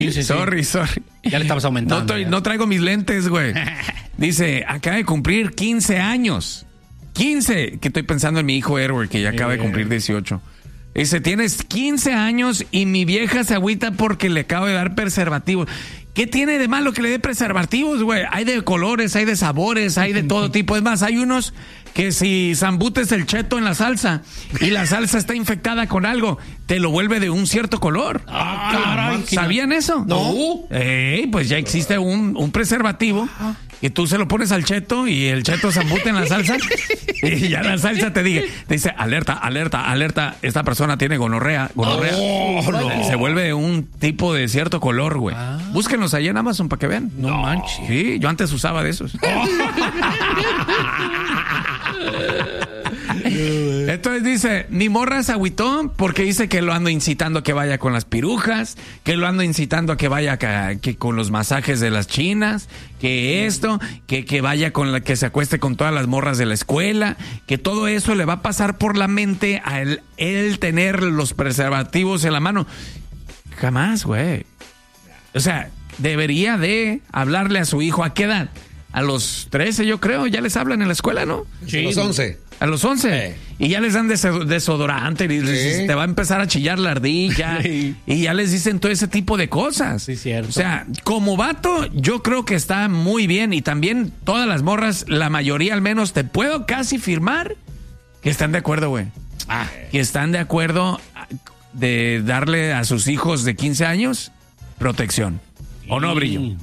Sí. Sorry. Ya le estamos aumentando. No traigo mis lentes, güey. Dice, acaba de cumplir 15 años. 15. Que estoy pensando en mi hijo Edward, que ya acaba de cumplir 18. Dice, tienes 15 años y mi vieja se agüita porque le acabo de dar preservativos. ¿Qué tiene de malo que le dé preservativos, güey? Hay de colores, hay de sabores, hay de todo tipo. Es más, hay unos que si zambutes el cheto en la salsa y la salsa está infectada con algo, te lo vuelve de un cierto color. Caray, ¿Sabían eso? No. Pues ya existe un preservativo que tú se lo pones al cheto y el cheto zambute en la salsa y ya la salsa te dice, alerta, esta persona tiene gonorrea. No. Se vuelve un tipo de cierto color, güey. Búsquenlos ahí en Amazon para que vean. No manches. Sí, yo antes usaba de esos. Entonces dice, mi morra se agüitó porque dice que lo ando incitando a que vaya con las pirujas, que lo ando incitando a que vaya que con los masajes de las chinas, que esto, que vaya que se acueste con todas las morras de la escuela, que todo eso le va a pasar por la mente a él tener los preservativos en la mano. Jamás, güey. O sea, debería de hablarle a su hijo. ¿A qué edad? A los 13, yo creo, ya les hablan en la escuela, ¿no? Sí. A los 11. A los 11. Y ya les dan desodorante y te va a empezar a chillar la ardilla. Y ya les dicen todo ese tipo de cosas. Sí, cierto. O sea, como vato, yo creo que está muy bien. Y también todas las morras, la mayoría al menos, te puedo casi firmar que están de acuerdo, güey. Que están de acuerdo de darle a sus hijos de 15 años protección. ¿O no, Brillo?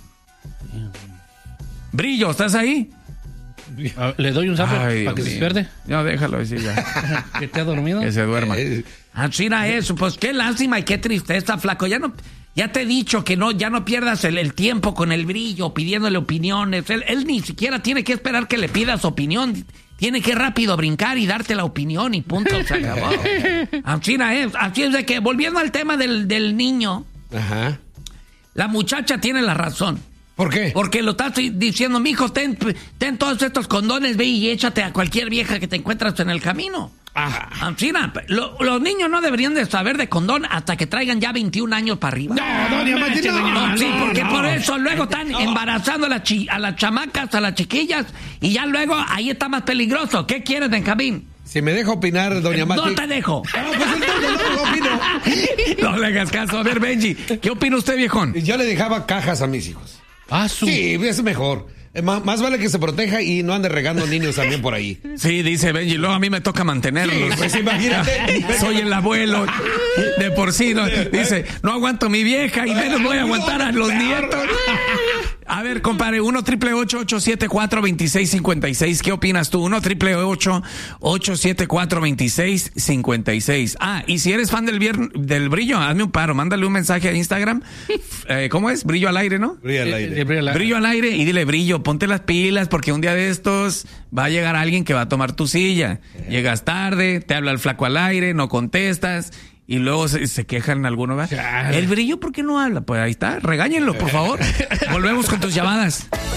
Brillo, ¿estás ahí? Le doy un zapo para que se despierte. No, déjalo decir ya. ¿Que te ha dormido? Que se duerma. Mira eso, pues qué lástima y qué tristeza, flaco. Ya te he dicho que ya no pierdas el tiempo con el Brillo pidiéndole opiniones. Él ni siquiera tiene que esperar que le pidas opinión. Tiene que rápido brincar y darte la opinión y punto, se acabó. Así es de que, volviendo al tema del niño, la muchacha tiene la razón. ¿Por qué? Porque lo estás diciendo, mijo, ten todos estos condones, ve y échate a cualquier vieja que te encuentras en el camino. Los niños no deberían de saber de condón hasta que traigan ya 21 años para arriba. Porque por eso luego están embarazando a las chamacas, a las chiquillas, y ya luego ahí está más peligroso. ¿Qué quieres, Benjamín? Si me deja opinar, doña Mati. No te dejo. Pues entonces no opino. No le hagas caso. A ver, Benji, ¿qué opina usted, viejón? Yo le dejaba cajas a mis hijos. Sí, es mejor. Más vale que se proteja y no ande regando niños también por ahí. Sí, dice Benji, luego a mí me toca mantenerlos. Pues imagínate. Soy el abuelo. De por sí, dice, no aguanto mi vieja y menos voy a aguantar a los nietos. A ver, compadre, 1-888-874-2656. ¿Qué opinas tú? 1-888-874-2656. Y si eres fan del Brillo, hazme un paro, mándale un mensaje a Instagram. ¿Cómo es? Brillo al aire, ¿no? Brillo al aire. Brillo al aire y dile, Brillo, ponte las pilas porque un día de estos va a llegar alguien que va a tomar tu silla. Llegas tarde, te habla el flaco al aire, no contestas. Y luego se quejan algunos. ¿El Brillo por qué no habla? Pues ahí está, regáñenlo, por favor. Volvemos con tus llamadas.